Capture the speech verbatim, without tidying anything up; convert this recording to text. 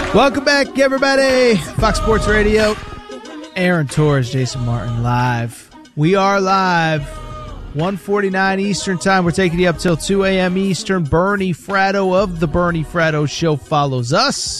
Welcome back, everybody. Fox Sports Radio. Aaron Torres, Jason Martin, live. We are live. one forty-nine Eastern Time. We're taking you up till two a.m. Eastern. Bernie Fratto of the Bernie Fratto Show follows us.